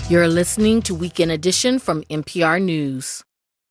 You're listening to Weekend Edition from NPR News.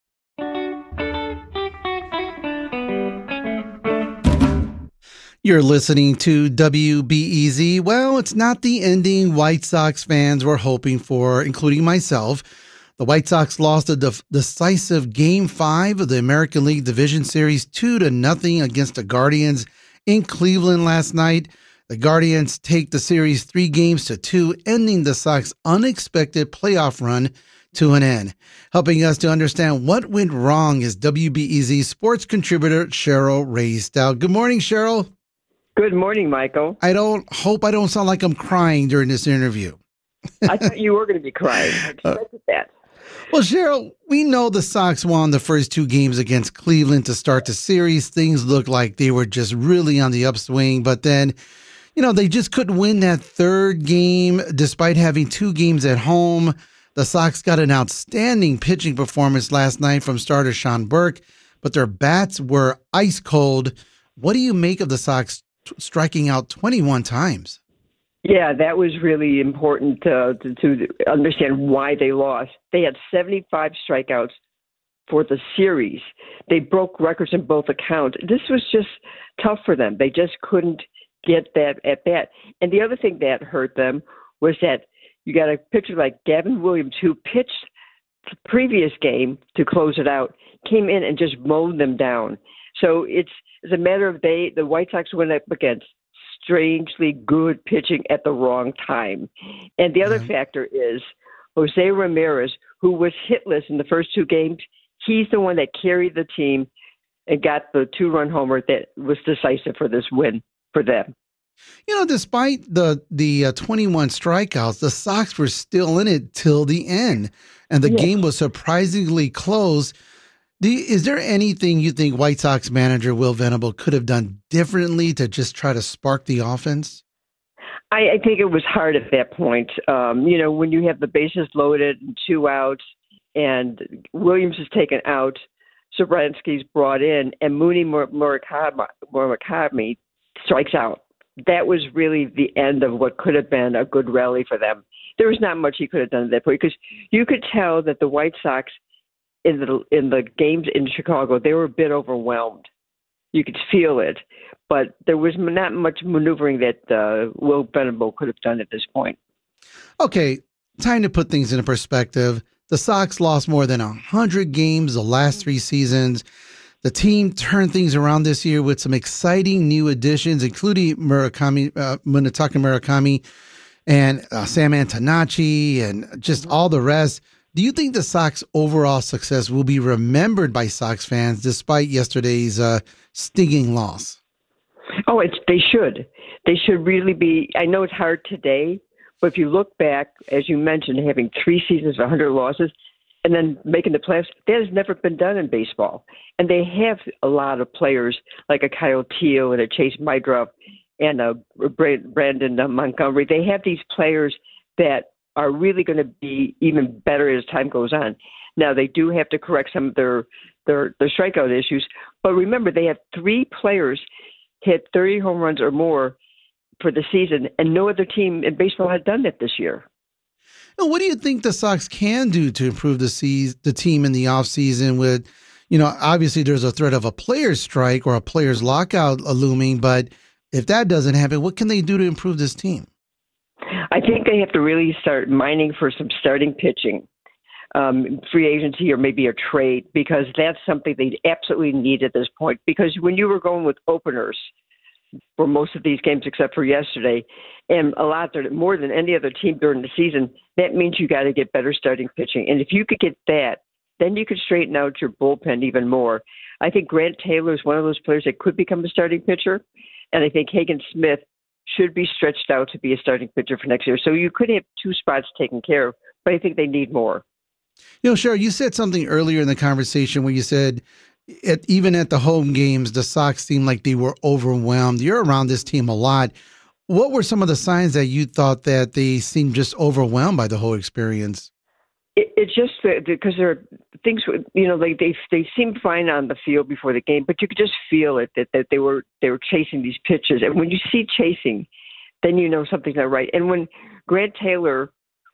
You're listening to WBEZ. Well, it's not the ending White Sox fans were hoping for, including myself. The White Sox lost a decisive Game 5 of the American League Division Series 2-0 against the Guardians in Cleveland last night. The Guardians take the series 3-2, ending the Sox' unexpected playoff run to an end. Helping us to understand what went wrong is WBEZ sports contributor Cheryl Raye-Stout. Good morning, Cheryl. Good morning, Michael. I don't sound like I'm crying during this interview. I thought you were going to be crying. I expected that. Well, Cheryl, we know the Sox won the first 2 games against Cleveland to start the series. Things looked like they were just really on the upswing, but then, they just couldn't win that third game despite having 2 games at home. The Sox got an outstanding pitching performance last night from starter Sean Burke, but their bats were ice cold. What do you make of the Sox striking out 21 times? Yeah, that was really important to understand why they lost. They had 75 strikeouts for the series. They broke records in both accounts. This was just tough for them. They just couldn't get that at bat. And the other thing that hurt them was that you got a pitcher like Gavin Williams, who pitched the previous game to close it out, came in and just mowed them down. So it's a matter of the White Sox went up against strangely good pitching at the wrong time. And the other factor is Jose Ramirez, who was hitless in the first 2 games. He's the one that carried the team and got the 2-run homer that was decisive for this win for them. Despite the 21 strikeouts, the Sox were still in it till the end, and the game was surprisingly close. Is there anything you think White Sox manager Will Venable could have done differently to just try to spark the offense? I think it was hard at that point. When you have the bases loaded and 2 outs and Williams is taken out, Sobransky's brought in, and Mooney Murakami strikes out. That was really the end of what could have been a good rally for them. There was not much he could have done at that point because you could tell that the White Sox in the games in Chicago, they were a bit overwhelmed. You could feel it, but there was not much maneuvering that Will Venable could have done at this point. Okay, time to put things into perspective. The Sox lost more than 100 games the last 3 seasons. The team turned things around this year with some exciting new additions, including Munetaka Murakami and Sam Antonacci and just all the rest. Do you think the Sox overall success will be remembered by Sox fans despite yesterday's stinging loss? Oh, they should. They should really be. I know it's hard today, but if you look back, as you mentioned, having 3 seasons of 100 losses and then making the playoffs, that has never been done in baseball. And they have a lot of players like a Kyle Teel and a Chase Meidroff and a Brandon Montgomery. They have these players that are really going to be even better as time goes on. Now, they do have to correct some of their strikeout issues, but remember, they have 3 players hit 30 home runs or more for the season, and no other team in baseball has done that this year. Now, what do you think the Sox can do to improve the team in the offseason with, obviously there's a threat of a player's strike or a player's lockout looming, but if that doesn't happen, what can they do to improve this team? I think they have to really start mining for some starting pitching, free agency or maybe a trade, because that's something they absolutely need at this point. Because when you were going with openers for most of these games except for yesterday, and more than any other team during the season, that means you got to get better starting pitching. And if you could get that, then you could straighten out your bullpen even more. I think Grant Taylor is one of those players that could become a starting pitcher, and I think Hagen Smith should be stretched out to be a starting pitcher for next year. So you could have 2 spots taken care of, but I think they need more. Cheryl, you said something earlier in the conversation where you said even at the home games, the Sox seemed like they were overwhelmed. You're around this team a lot. What were some of the signs that you thought that they seemed just overwhelmed by the whole experience? It's just because there are things, they seemed fine on the field before the game, but you could just feel it that they were chasing these pitches. And when you see chasing, then you know something's not right. And when Grant Taylor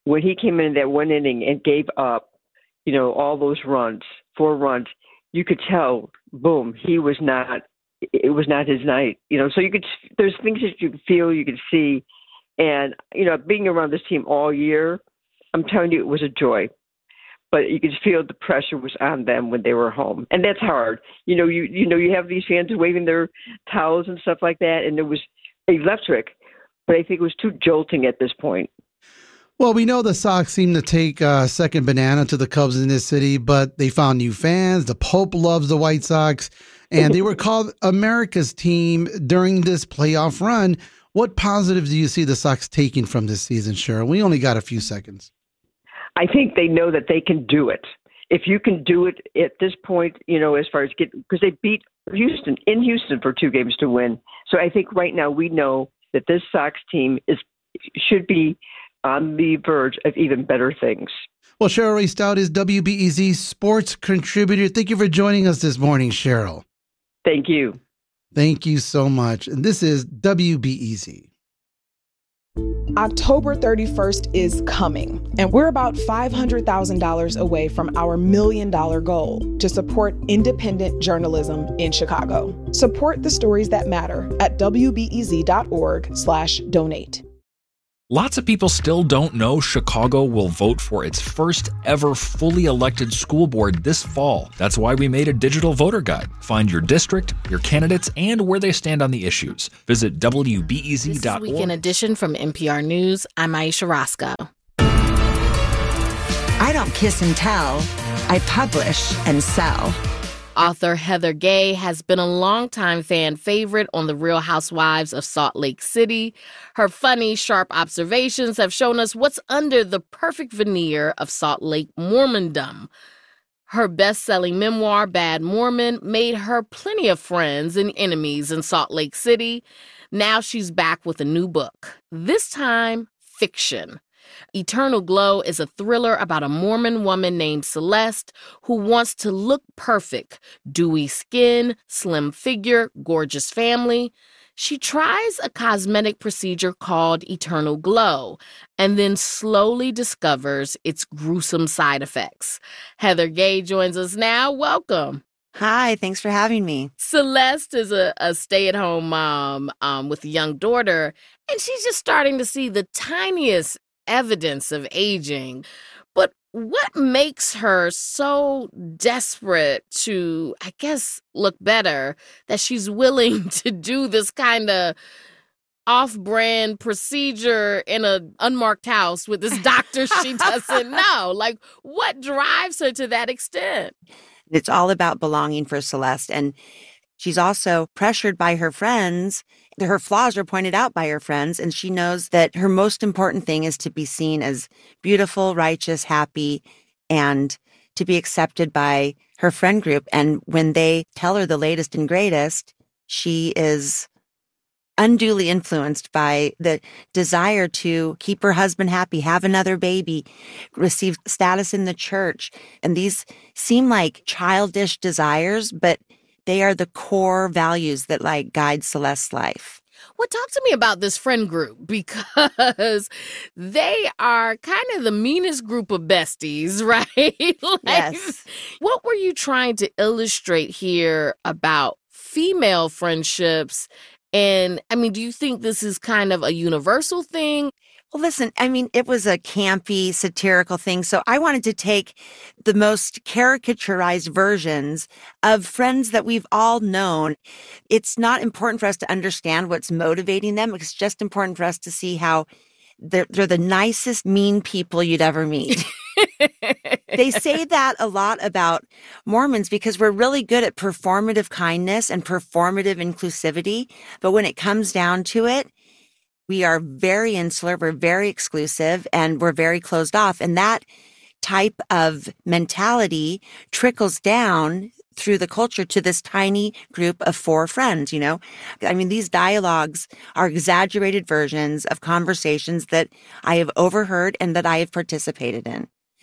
when he came in that one inning and gave up, all those runs, 4 runs, you could tell, boom, it was not his night. So there's things that you can feel, you can see. And, being around this team all year, I'm telling you, it was a joy. But you could feel the pressure was on them when they were home. And that's hard. You have these fans waving their towels and stuff like that, and it was electric. But I think it was too jolting at this point. Well, we know the Sox seem to take second banana to the Cubs in this city, but they found new fans. The Pope loves the White Sox, and they were called America's team during this playoff run. What positives do you see the Sox taking from this season, Cheryl? We only got a few seconds. I think they know that they can do it. If you can do it at this point, as far as because they beat Houston for 2 games to win. So I think right now we know that this Sox team should be on the verge of even better things. Well, Cheryl Rae Stout is WBEZ sports contributor. Thank you for joining us this morning, Cheryl. Thank you. Thank you so much. And this is WBEZ. October 31st is coming, and we're about $500,000 away from our $1 million goal to support independent journalism in Chicago. Support the stories that matter at wbez.org/donate. Lots of people still don't know Chicago will vote for its first ever fully elected school board this fall. That's why we made a digital voter guide. Find your district, your candidates, and where they stand on the issues. Visit WBEZ.org. This is Weekend Edition from NPR News. I'm Aisha Roscoe. I don't kiss and tell. I publish and sell. Author Heather Gay has been a longtime fan favorite on The Real Housewives of Salt Lake City. Her funny, sharp observations have shown us what's under the perfect veneer of Salt Lake Mormondom. Her best-selling memoir, Bad Mormon, made her plenty of friends and enemies in Salt Lake City. Now she's back with a new book, this time fiction. Eternal Glow is a thriller about a Mormon woman named Celeste who wants to look perfect. Dewy skin, slim figure, gorgeous family. She tries a cosmetic procedure called Eternal Glow and then slowly discovers its gruesome side effects. Heather Gay joins us now. Welcome. Hi, thanks for having me. Celeste is a stay-at-home mom with a young daughter, and she's just starting to see the tiniest evidence of aging. But what makes her so desperate to, I guess, look better that she's willing to do this kind of off-brand procedure in an unmarked house with this doctor she doesn't know? Like, what drives her to that extent? It's all about belonging for Celeste. And she's also pressured by her friends. Her flaws are pointed out by her friends, and she knows that her most important thing is to be seen as beautiful, righteous, happy, and to be accepted by her friend group. And when they tell her the latest and greatest, she is unduly influenced by the desire to keep her husband happy, have another baby, receive status in the church. And these seem like childish desires, but they are the core values that guide Celeste's life. Well, talk to me about this friend group, because they are kind of the meanest group of besties, right? Yes. What were you trying to illustrate here about female friendships? And, do you think this is kind of a universal thing? Well, listen, it was a campy, satirical thing. So I wanted to take the most caricaturized versions of friends that we've all known. It's not important for us to understand what's motivating them. It's just important for us to see how they're the nicest, mean people you'd ever meet. They say that a lot about Mormons because we're really good at performative kindness and performative inclusivity. But when it comes down to it, we are very insular, we're very exclusive, and we're very closed off. And that type of mentality trickles down through the culture to this tiny group of 4 friends, These dialogues are exaggerated versions of conversations that I have overheard and that I have participated in.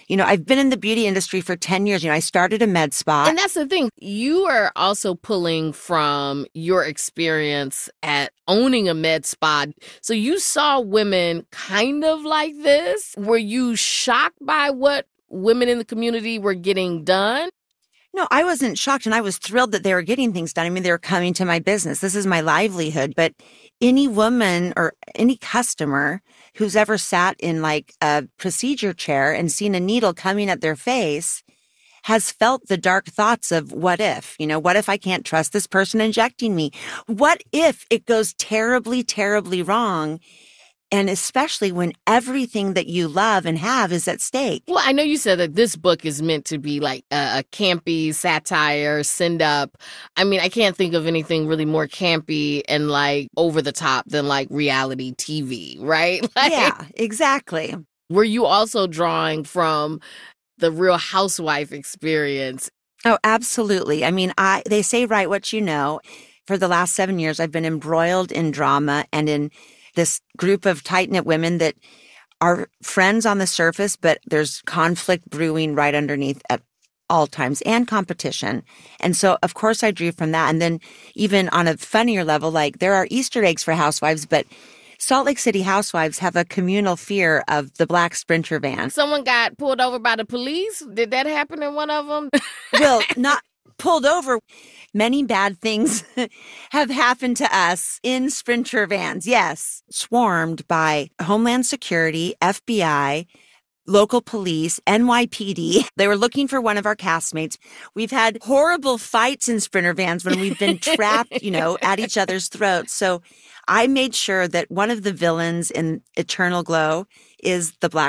I've been in the beauty industry for 10 years. I started a med spa. And that's the thing. You are also pulling from your experience at owning a med spa. So you saw women kind of like this. Were you shocked by what women in the community were getting done? No, I wasn't shocked, and I was thrilled that they were getting things done. I mean, they were coming to my business. This is my livelihood. But any woman or any customer who's ever sat in like a procedure chair and seen a needle coming at their face has felt the dark thoughts of what if? What if I can't trust this person injecting me? What if it goes terribly, terribly wrong? And especially when everything that you love and have is at stake. Well, I know you said that this book is meant to be like a campy satire, send up. I mean, I can't think of anything really more campy and like over the top than like reality TV, right? Yeah, exactly. Were you also drawing from the Real Housewife experience? Oh, absolutely. I mean, they say write what you know. For the last 7 years, I've been embroiled in drama and in this group of tight-knit women that are friends on the surface, but there's conflict brewing right underneath at all times and competition. And so, of course, I drew from that. And then even on a funnier level, like there are Easter eggs for housewives, but Salt Lake City housewives have a communal fear of the black Sprinter van. Someone got pulled over by the police? Did that happen in one of them? Well, not pulled over. Many bad things have happened to us in Sprinter vans. Yes. Swarmed by Homeland Security, FBI, local police, NYPD. They were looking for one of our castmates. We've had horrible fights in Sprinter vans when we've been trapped, at each other's throats. So I made sure that one of the villains in Eternal Glow is the black